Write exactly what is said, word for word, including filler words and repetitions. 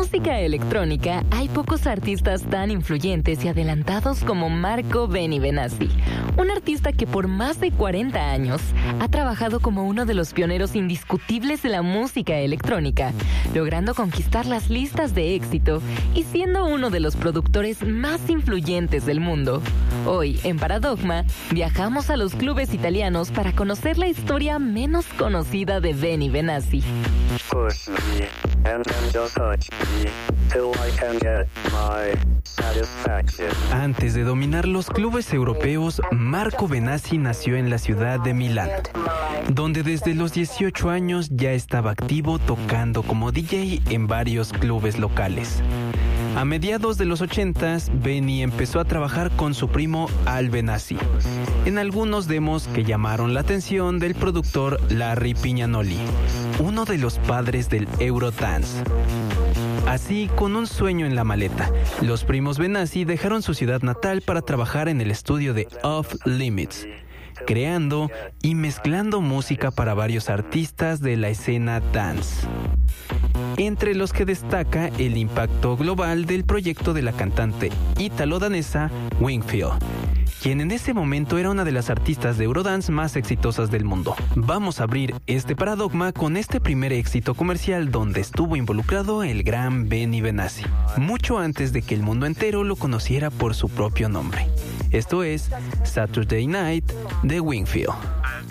música electrónica hay pocos artistas tan influyentes y adelantados como Marco Benny Benassi, un artista que por más de cuarenta años ha trabajado como uno de los pioneros indiscutibles de la música electrónica, logrando conquistar las listas de éxito y siendo uno de los productores más influyentes del mundo. Hoy, en Paradogma, viajamos a los clubes italianos para conocer la historia menos conocida de Benny Benassi. Push me, and then just touch me, till I can get my satisfaction. Antes de dominar los clubes europeos, Marco Benassi nació en la ciudad de Milán, donde desde los dieciocho años ya estaba activo tocando como D J en varios clubes locales. A mediados de los ochentas, Benny empezó a trabajar con su primo Al Benassi en algunos demos que llamaron la atención del productor Larry Pignanoli, uno de los padres del Eurodance. Así, con un sueño en la maleta, los primos Benassi dejaron su ciudad natal para trabajar en el estudio de Off Limits, creando y mezclando música para varios artistas de la escena dance, entre los que destaca el impacto global del proyecto de la cantante ítalo-danesa Wingfield, quien en ese momento era una de las artistas de Eurodance más exitosas del mundo. Vamos a abrir este Paradogma con este primer éxito comercial donde estuvo involucrado el gran Benny Benassi, mucho antes de que el mundo entero lo conociera por su propio nombre. Esto es Saturday Night de Wingfield.